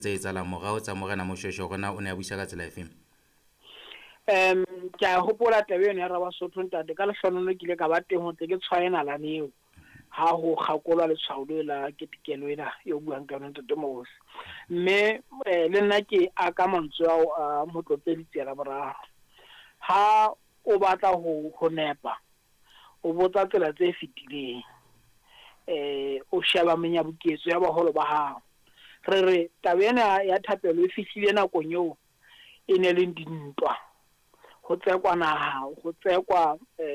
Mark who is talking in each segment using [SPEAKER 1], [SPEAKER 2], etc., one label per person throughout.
[SPEAKER 1] tse etsalang morao tsa Morena Moshweshwe gona o ne a buisa ka tsela efeng?
[SPEAKER 2] Ke a hopola taba eno ya Rabasotho ntate ka lehlohonolo ke ile ka ba teng ho tle ke tshwaena la neo ha ho kgakolwa letshwao le la ketekelo ena e buang ka yona ntate Mose. Mme le nna ke aka mantswe ao a motlotledi ya boraro. Ha o batla ho nepa o botsa tsela tse fetileng, o sheba menyabuketso ya baholo ba hao. Re taba ena ya thapelo e fihlile nakong eo e ne le dintwa, ho tsekwa naha, ho tsekwa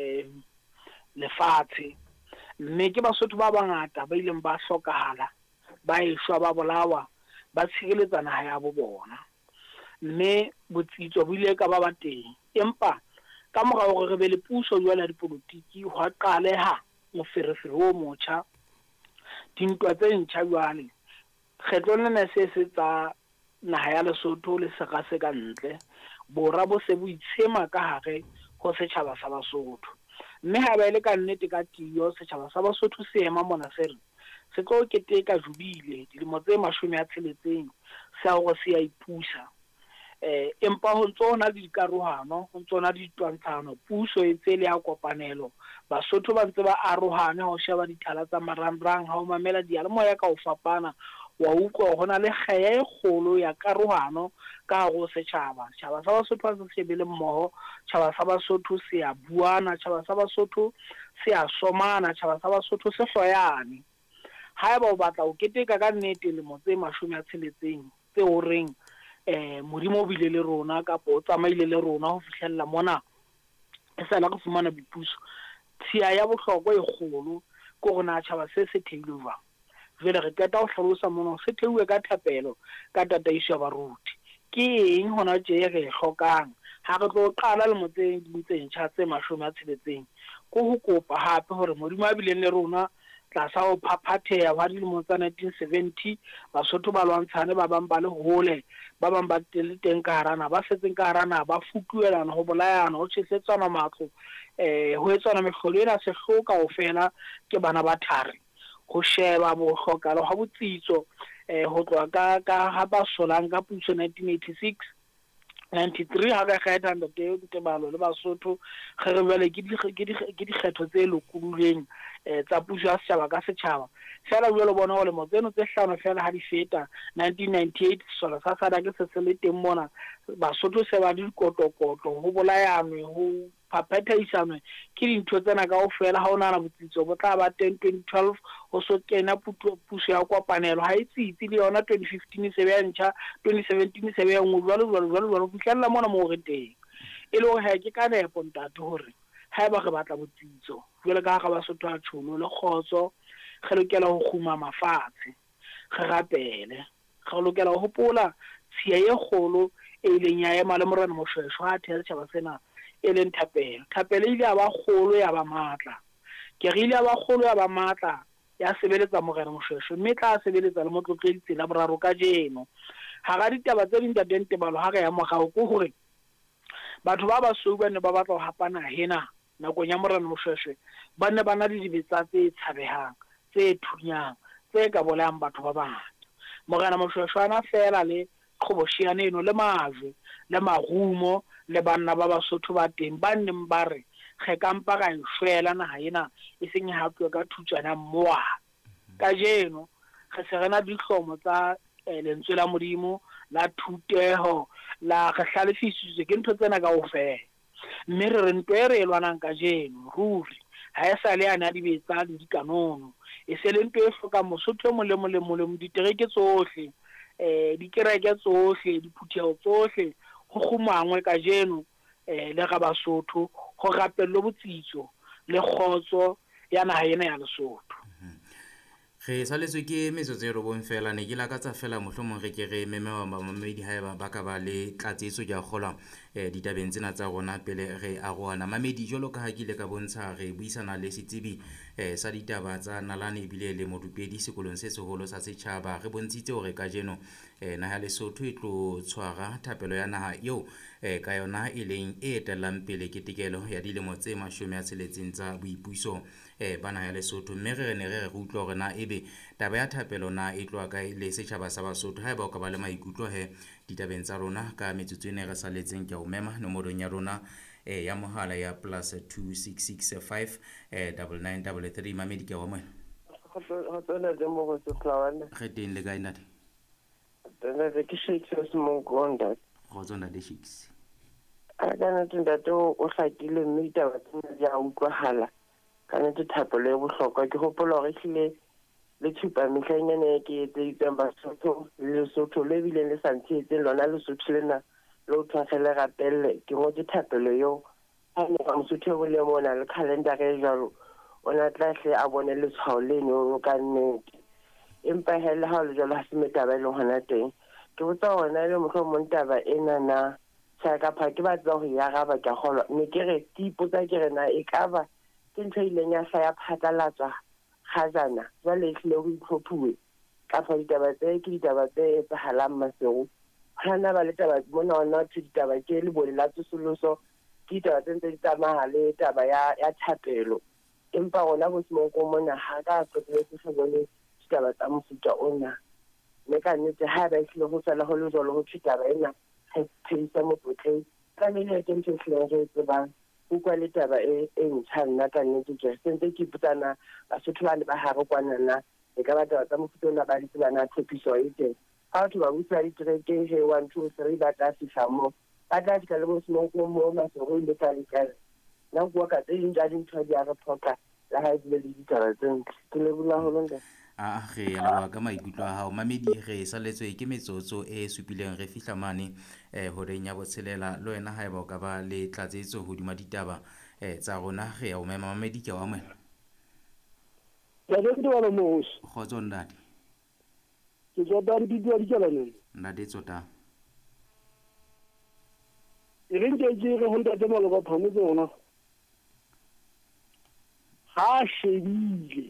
[SPEAKER 2] lefatshe, mme ke Basotho ba bangata ba ileng ba hlokahala, ba eshwa, ba bolawa, ba tshireletsa naha ya bo bona, mme botsitso bo ile ka ba teng. Empa ka mora hore re be le puso jwale ya dipolotiki, hwa qaleha moferefere o motjha, dintwa tse ntjha jwale. Kgetlo lena se tsa naha ya Lesotho le seka se ka ntle, bora bo se bo itshema ka hare ho setjhaba sa Basotho. Mme ha ba ile ka nnete ka tiyo setjhaba sa Basotho se ema mona se re se tlo keteka jubile dilemo tse 60 sa hore se ya ipusa. Empa ho ntsona le dikarohano, ho ntsona le ditwantshano, puso e tse le ya kopanelo, Basotho ba ntse ba arohane ho sheba dithala tsa marangrang, ha o mamela diyalemoya ka ho fapana, wa utlwa hona le kgaya e kgolo ya karohano ka go setjhaba. Setjhaba sa Basotho se shebele mmoho, setjhaba sa Basotho se ya buana, setjhaba sa Basotho se ya somana, setjhaba sa Basotho se hloyane. Haeba o batla o keteka ka nnete lemo tse 60 tse o reng modimo o bile le rona kapa o tsamaile le rona ho fihlella mona e sa la go fumana boipuso, tshiya ya bohlokwa e kgolo ke gore na tjhaba se theilwe jwang. Jwale re qeta ho hlalosa mona se theuwe ka thapelo, ka tataiso ya baruti. Ke eng hona tje re hlokang ha re tlo qala le motseng tse ntjha tse 60, ko ho kopa hape hore modimo a bile le rona tlasa ho phaphatheha wa dilemo tsa 1970, Basotho ba lwantshane, ba bang ba le hole, ba bang ba teng ka harana, ba setseng ka harana, ba futuelana, ho bolayana, ho tshesetsana matlo, ho etswana mehlolo ena sehloka ho fela ke bana ba thari, ho sheba bo hlokalo ha botsitso, ho tloha ka ha ba solang ka puso 1986 93 ha ba kgetha Ntebalo le Basotho ge re jwale ke dikgetho tse lokololeng tsa puso ya setjhaba ka setjhaba. Fela jwale bona go le motseno tse hlano fela ha di feta 1998 sola sa sadake se se le teng mona, Basotho se ba di dikotokotlo, ho bolayanwe, ho phaphathisanwe ke dintho tsena kaofela. Ha o nahana botsitso bo tla ba teng 2012 ho so kena puso ya kopanelo, ha e tsitsi le yona 2015 se be ntjha, 2017 se be nngwe, jwalo ho fihlella mona mo re teng. E le hore ke ka nepo ntate hore haeba re batla botsitso jwale ka ga Basotho a tšhono le kgotso, re lokela ho khuma mafatshe, re rapele, re lokela ho hopola tshiya e kgolo e ileng ya ema le Morena Moshweshwe ha thea setjhaba sena e leng thapelo. Thapelo ile ya ba kgolo ya ba matla, ke re ile ya ba kgolo ya ba matla, ya sebeletsa Morena Moshweshwe, mme tla sebeletsa le motlotledi tsela boraro ka jeno. Hara ditaba tse ding tsa Ntebalo ha re ya morao ke hore batho ba basweu ba ne ba batla ho hapana hena nakong ya Morena Moshweshwe, ba ne ba na le dibetsa tse tshabehang, tse thunyang, tse ka bolayang batho ba bangata. Morena Moshweshwe ana fela le qhoboshiane eno, le majwe, le marumo, le banna ba Basotho ba teng ba neng ba re ge kampa ga shwela naha ena e seng ha tlo ka thutsana mmoa. Ka jeno ge se rena dihlomo tsa lentswe la modimo la thuteho, la ge hlalefisitswe ke ntho tsena kaofela, mme re ntwe e re lwanang ka jeno ruri ha e sa le yana di betsa le dikanono, e se le ntwe e hloka Mosotho mo le ditereke tsohle, dikereke tsohle, diphutheho tsohle, ho khumangwe ka jeno le ga Basotho ho rapello botsitso le kgotso ya naha ena ya Lesotho.
[SPEAKER 1] Re saletswe ke metsotso e robong fela, ne ke lakatsa fela mohlomong re ke re meme wa mamedi haeba ba ka ba le tlatsetso ke a kgolwa ditabeng tsena tsa rona pele re arohana. Mamedi jwalo ka ha ke ile ka bontsha re buisana le setsebi sa ditaba tsa nalane ebile le modupedi sekolong se seholo sa setjhaba, re bontshitse hore ka jeno naha ya Lesotho e tlo tshwara thapelo ya naha eo ka yona e leng e etellang pele ketekelo ya dilemo tse 60 tsa boipuso ba naha ya Lesotho. Mme re ne re utlwa hore na ebe taba ya thapelo na e tloa kae le setjhaba sa Basotho haeba o ka ba le maikutlo ditabeng tsa rona ka metsotso ene re saletseng ke o mema nomorong ya rona ya mohala ya +2665 9933 Mamedi ke wa mona
[SPEAKER 3] go tsena demo go se tlawana
[SPEAKER 1] ge teng le kae ntate
[SPEAKER 3] tsena re ke shakes mo gonda
[SPEAKER 1] go tsona de shakes
[SPEAKER 3] a kana ntate o hlakile mme ditaba tsena di a utlwahala kana thapelo e bohlokwa ke gopola gore hlile le thupa mehlanyane ke etseditseng Basotho le Lesotho le bile le santshetse lona Lesotho lena lo tshwasele rapelle ke mo thapelo yo ha ne ba Mosotho bo le mona le calendar e jalo ona tlahle a bone le tshwao leno ka nnete empa hele ha le jalo ha se metaba e leng hona teng ke botsa hona le mohlomong taba ena na sa ka pha ke batla go ya ga ba ka kgolwa ne ke re tipotsa ke re na e ka ba ke ntho ile nya sa ya phatlalatsa khazana jwale hle go itlhophuwe ka fa ditaba tse ke ditaba tse etsahalang masego hana ba le taba mona ona ditaba ke le bole la tsosoloso ke ditaba tse di tsamahale taba ya thapelo empa gona go simong ko mona ha ka tsotse se bone ditaba tsa mofuta ona me ka nnete ha ba ile go tsala go le jolo go tshitaba ena phisa mo potleng ka mele ke ntse hle re tsebang o kwa le taba e ntšha nna ka nnete ke sentse ke putsana Basotho ba le ba hare kwanana e ka batla tsa mofuta ona ba di tsebana tshepiso e teng ha batho ba butsa ditreke he 1 2 3 ba tla fihla mo ba tla fihla le mo simong ko mo masego ile ka lekala na bua ka tse dintša dintho di a re phoka la ha di le ditaba tse ke le bula ho longa
[SPEAKER 1] ge ya leboa ka maikutlo a hao Mamedi ge saletswe ke metsotso e supileng re fihla mane horeng ya botshelela le wena haeba o ka ba le tlatsetso hodima ditaba tsa rona ge ya o mema Mamedi ke wa mona kgotso ntate
[SPEAKER 4] ke tsota di dikela nne
[SPEAKER 1] ntate tsota
[SPEAKER 4] e re ke re ho ntate mo le ba phamo tsona ha shebile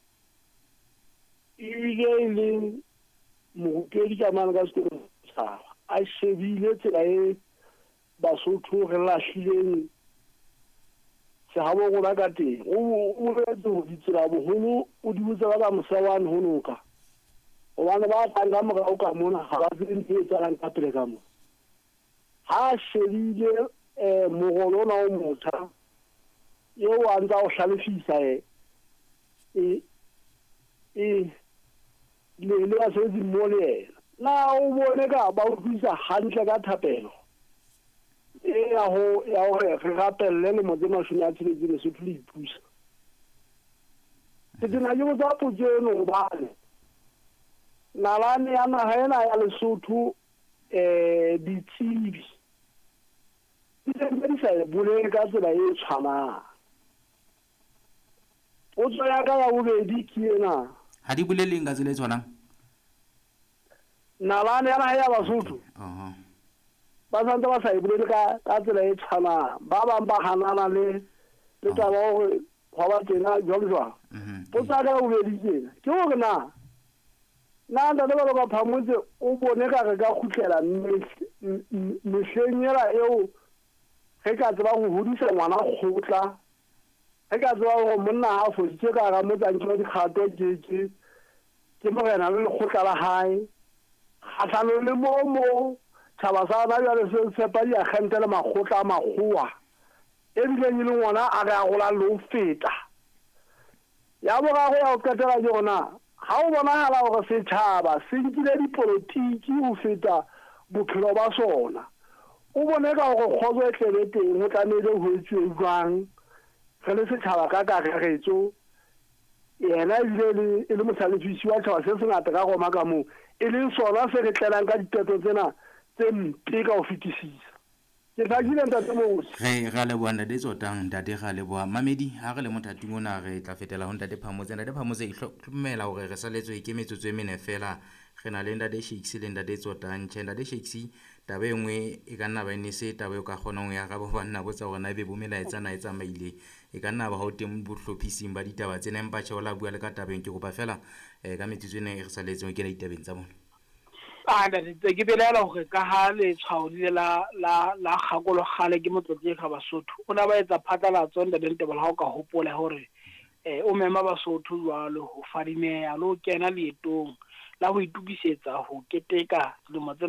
[SPEAKER 4] ile le mogokedi ka mana ka sekolo sa a shebile tsela e Basotho re lahlileng se ha bo gona ka teng o re tso di tsela boholo o di botsa ba mosawane ho noka o bana ba tanga mo ga o ka mona ha ba tseng di etsalang ka pele ka mo ha shebile mogolo na o motha yo a ntse o hlalefisa le a se di mole na o bone ka ba o tsisa hantle ka thapelo ya ho re rapelle le mo tsena shuna tshile le se tli pusa se dina yo za pojeno bane nalane ya na hena ya Lesotho dithibi di sa bule ka tsela e tshwana o tsaya ka ya bobedi ke ena
[SPEAKER 1] ha di boleleng ka tsela e tshwanang
[SPEAKER 4] nalane yana ya Basotho ba santse ba sa ibulele ka tsela e tshwanang ba bang ba hanana le taba gore go ba tena jwa o tsaya ka bobedi kena ke gore na nda le ba phamotse o bone ka ga khutlela mehlenyela eo ge ka tseba go hodisa ngwana khotla ge ka tseba go monna a foditse ka ga motsantsi di kgato ke mogena le khotla la hae kgatlhano le mo thaba sa ba ya le sepa di agente le magotla a magua ebile le ngwana a ga gola lo feta ya bo ga go ya o katela yona ha o bona hala go se thaba se nkile dipolitiki o feta bophelo ba sona o bone ka go kgozo e tlele teng go tlamele ho etswe jwang ge le setšhaba ka kagetso yena ile le mosalefisi wa tšhaba se se ngata ka goma ka moo e leng sona se re tlelang ka diteto tsena tse mpe ka go fetisisa ke tlhakile ntate mose
[SPEAKER 1] ge ga le bona de tsotang ntate ga le boa Mamedi ha re le mothating ona re tla fetela ho ntate Phamotse ntate Phamotse e hlokomela hore re saletswe ke metsotso e mene fela ge na le ntate Shakes le ntate tsotang ntate Shakes taba e nngwe e ka nna ba ene se taba e ka kgona go ya ga ba banna botsa gona be bo melaetsana e tsamaile e ka nna ba ho teng bohlophising ba ditaba tsena empa tšhola bua le ka tabeng ke go ba fela ka metsotso ene e re saletswe ke la ditabeng tsa bona
[SPEAKER 2] ke belela gore ka ha le tshwaodile la gakolo gale ke motlotsi ka Basotho o na ba etsa phatlalatso nda dente ba ha o ka hopola hore o mema Basotho jwalo ho fadimeha le ho kena leetong la ho itukisetsa ho keteka dilemo tse